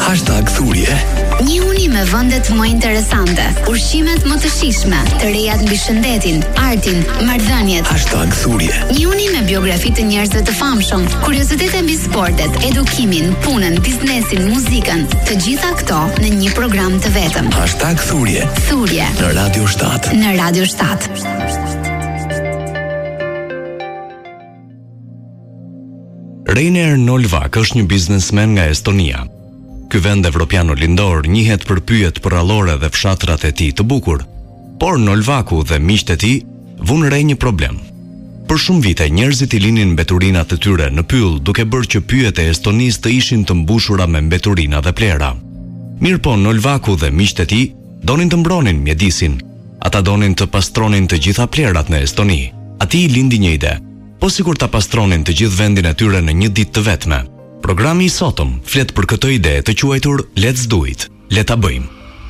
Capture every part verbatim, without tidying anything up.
Hashtag thurje. Një uni me vendet më interesante, ushqimet më të shijshme, të rejat mbi shëndetin, artin, marrëdhëniet. Hashtag thurje. Një uni me biografi të njerëzve të famshëm, kuriozitete mbi sportet, edukimin, punën, biznesin, muzikën, të gjitha këto në një program të vetëm. Hashtag thurje. Thurje Në Radio shtatë. Në Radio shtatë. Reiner Nolvak është një biznesmen nga Estonia. Ky vend evropian lindor njihet për pyjet përrallore dhe fshatrat e tij të bukur. Por Nolvaku dhe miqtë e tij vunë re një problem. Për shumë vite njerëzit i linin mbeturinat e tyre në pyll, duke bërë që pyjet e Estonisë të ishin të mbushura me mbeturina dhe plera. Mirpo Nolvaku dhe miqtë e tij donin të mbronin mjedisin. Ata donin të pastronin të gjitha plerat në Estoni. Atij i lindi një ide. Po sikur ta pastronin të gjithë vendin e tyre në një ditë të vetme. Programi i sotëm flet për këtë ide të quajtur Let's Do It. Le ta bëjmë.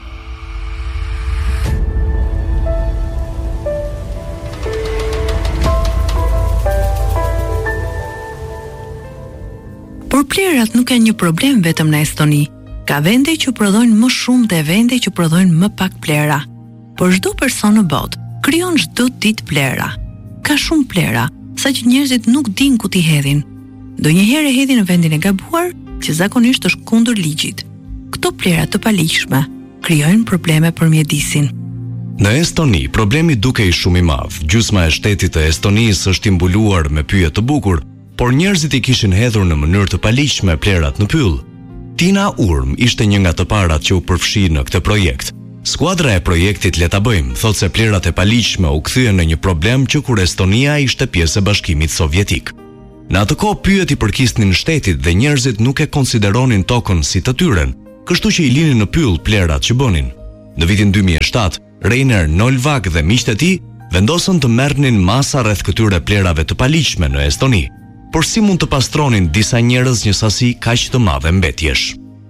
Por plerat nuk janë një problem vetëm në Estoni. Ka vende që prodhojnë më shumë dhe vende që prodhojnë më pak plera. Por çdo person në botë krijon çdo ditë plera. Ka shumë plera, saqë njerëzit nuk dinë ku t'i hedhin. Donjëherë e hedhin në vendin e gabuar, që zakonisht është kundër ligjit. Këto plera të paligjshme krijojnë probleme për mjedisin. Në Estoni, problemi dukej shumë i madh. Gjysma e shtetit të Estonisë është i mbuluar me pyje të bukur, por njerëzit i kishin hedhur në mënyrë të paligjshme plerat në pyll. Tina Urm ishte një nga të parat që u përfshi në këtë projekt. Skuadra e projektit Le ta bëjmë thotë se plerat e paligjshme u kthyen në një problem që kur Estonia ishte pjesë e Bashkimit Sovjetik. Në atë kohë pyjet i përkisnin shtetit dhe njerëzit nuk e konsideronin tokën si të tyren, kështu që i linin në pyll plerat që bënin. Në vitin dy mijë e shtatë, Reiner Nolvak dhe miqtë e tij vendosën të merrnin masa rreth këtyre plerave të paligjshme në Estoni, por si mund të pastronin disa njerëz një sasi kaq të madhe mbetjesh?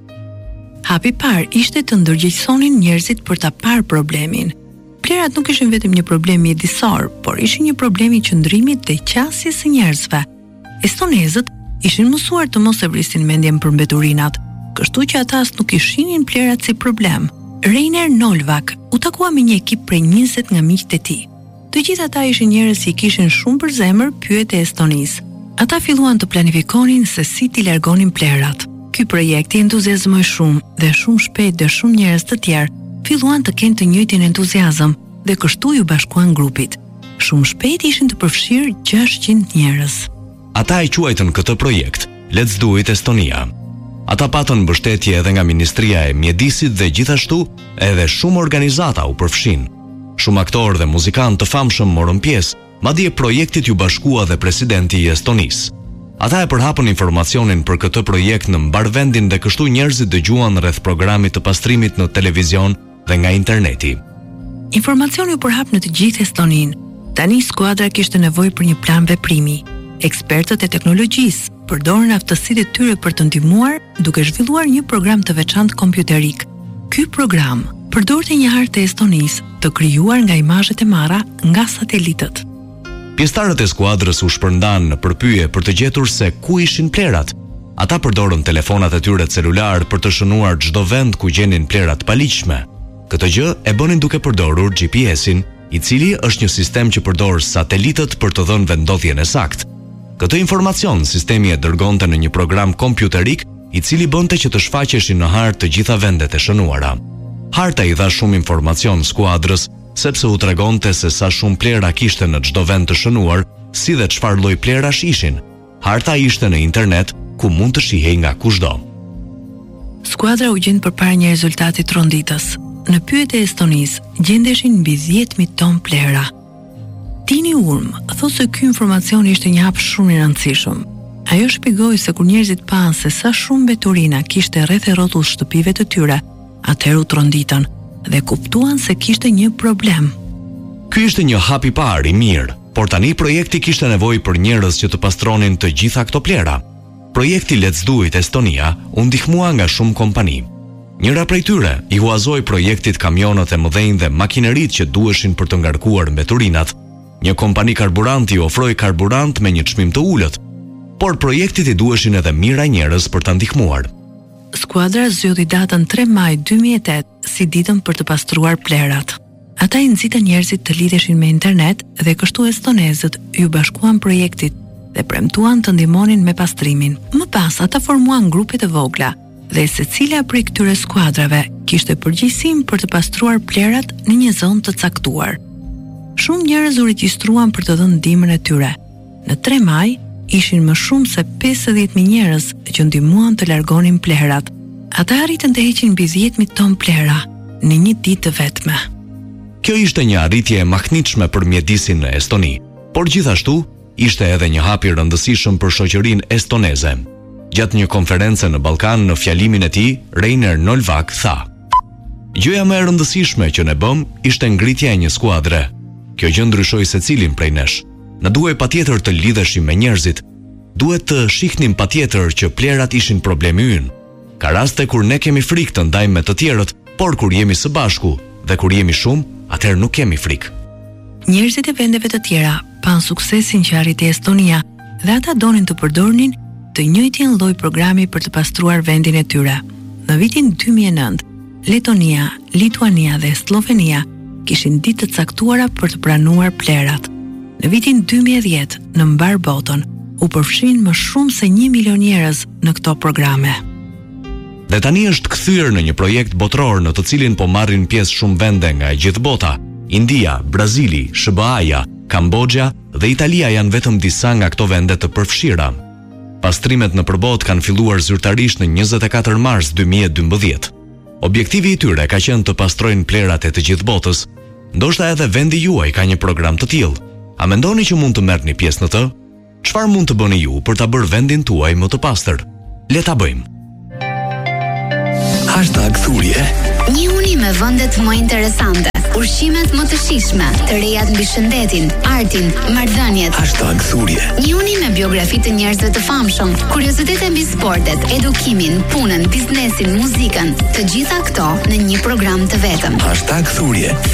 Hapi parë ishte të ndërgjegjësonin njerëzit për ta parë problemin. Plerat nuk ishin vetëm një problem mjedisor, por ishin një problem i qëndrimit dhe qasjes së njerëzve. Estonezët ishin mësuar të mos e vrisin mendjen për mbeturinat, kështu që ata as nuk i shihnin plerat si problem. Reiner Nolvak u takua me një ekip prej njëzet nga miqtë e tij. Të gjithë ata ishin njerëz që kishin shumë për zemër pyjet e Estonisë. Ata filluan të planifikonin se si t'i largonin plerat. Ky projekt i entuziazmoi shumë dhe shumë shpejt dhe shumë njerëz të tjerë filluan të kenë të njëjtin entuziazëm dhe kështu ju bashkuan grupit. Shumë shpejt ishin të përfshirë gjashtëqind njerëz. Ata e quajtën këtë projekt Let's Do It Estonia. Ata patën mbështetje edhe nga Ministria e Mjedisit dhe gjithashtu edhe shumë organizata u përfshin. Shumë aktorë dhe muzikantë të famshëm morën pjesë, madje projektit ju bashkua dhe presidenti i Estonisë. Ata e përhapën informacionin për këtë projekt në mbar vendin dhe kështu njerëzit dëgjuan rreth programit të pastrimit në televizion dhe nga interneti. Informacioni u përhap në të gjithë Estoninë. Tani skuadra kishte nevojë për një plan veprimi. Ekspertët e teknologjisë përdorën aftësitë e tyre për të ndihmuar duke zhvilluar një program të veçantë kompjuterik. Ky program përdorte një hartë e Estonisë të krijuar nga imazhet e marra nga satelitët. Pjesëtarët e skuadrës u shpërndan në përpyje për të gjetur se ku ishin plerat. Ata përdorën telefonat e tyre celular për të shënuar çdo vend ku gjenin plerat paligjshme. Këtë gjë e bënin duke përdorur G P S-in, i cili është një sistem që përdor satelitët për të dhënë vendodhjen e saktë. Këtë informacion sistemi e dërgonte në një program kompjuterik, i cili bënte që të shfaqeshin në hartë të gjitha vendet e shënuara. Harta i dha shumë informacion skuadrës, sepse u tregonte se sa shumë plera kishte në çdo vend të shënuar, si dhe çfarë lloj plerash ishin. Harta ishte në internet, ku mund të shihej nga kushdo. Skuadra u gjend përpara një rezultati tronditës. Në pyjet e Estonisë gjendeshin mbi dhjetë mijë ton plera. Tini Urm thotë se ky informacion ishte një hap shumë i rëndësishëm. Ajo shpjegoi se kur njerëzit panë se sa shumë mbeturina kishte rreth e rrotull shtëpive të tyre, atëherë u tronditën dhe kuptuan se kishte një problem. Ky ishte një hap i parë i mirë, por tani projekti kishte nevojë për njerëz që të pastronin të gjitha këto plera. Projekti Let's Do It Estonia u ndihmua nga shumë kompani. Njëra prej tyre i huazoi projektit kamionët e mëdhenj dhe makineritë që duheshin për të ngarkuar mbeturinat. Një kompani karburanti ofroi karburant me një çmim të ulët, por projektit i duheshin edhe mira njerëz për ta ndihmuar. skuadra zgjodhi datën tre maj dy mijë e tetë si ditën për të pastruar plerat. Ata i nxitën njerëzit të lidheshin me internet dhe kështu estonezët ju bashkuan projektit dhe premtuan të ndihmonin me pastrimin. Më pas ata formuan grupe të vogla dhe secila prej këtyre skuadrave kishte përgjegjësinë për të pastruar plerat në një zonë të caktuar. Shumë njerëz u regjistruan për të dhënë ndihmën e tyre. Në tre maj ishin më shumë se pesëdhjetë mijë njerëz që ndihmuan të largonin plerat. Ata arritën të heqin mbi dhjetë mijë ton plera në një ditë të vetme. Kjo ishte një arritje e mahnitshme për mjedisin në Estoni, por gjithashtu ishte edhe një hap i rëndësishëm për shoqërinë estoneze. Gjatë një konference në Ballkan, në fjalimin e tij, Reiner Nolvak tha: "Gjëja më e rëndësishme që ne bëm ishte ngritja e një skuadre. Kjo gjë ndryshoi secilin prej nesh. Ne duhej patjetër të lidheshim me njerëzit. Duhet të shihnim patjetër që plerat ishin problemi ynë. Ka raste kur ne kemi frikë të ndajmë me të tjerët, por kur jemi së bashku dhe kur jemi shumë, atëherë nuk kemi frikë." Njerëzit e vendeve të tjera pan suksesin që arriti Estonia dhe ata donin të përdornin të njëjtin lloj programi për të pastruar vendin e tyre. Në vitin dy mijë e nëntë, Letonia, Lituania dhe Slovenia kishin ditë të caktuara për të pranuar plerat. Në vitin dy mijë e dhjetë, në mbar botën, u përfshin më shumë se një milion njerëz në këto programe. Dhe tani është kthyer në një projekt botror në të cilin po marrin pjesë shumë vende nga e gjithë bota. India, Brazili, S B A-ja, Kambodja dhe Italia janë vetëm disa nga këto vende të përfshira. Pastrimet në përbot kanë filluar zyrtarisht në njëzet e katër mars dy mijë e dymbëdhjetë. Objektivi i tyre ka qenë të pastrojnë plerat e të gjithë botës. Ndoshta edhe vendi juaj ka një program të tillë. A mendoni që mund të merrni pjesë në të? Çfarë mund të bëni ju për ta bërë vendin tuaj më të pastër? Le ta bëjmë. Hashtag thurje. Një uni me vendet më interesante, ushqimet më të shijshme, të rejat mbi shëndetin, artin, marrëdhëniet. Hashtag thurje. Një uni me biografi të njerëzve të famshëm, kuriozitete mbi sportet, edukimin, punën, biznesin, muzikën, të gjitha këto në një program të vetëm. Hashtag thurje.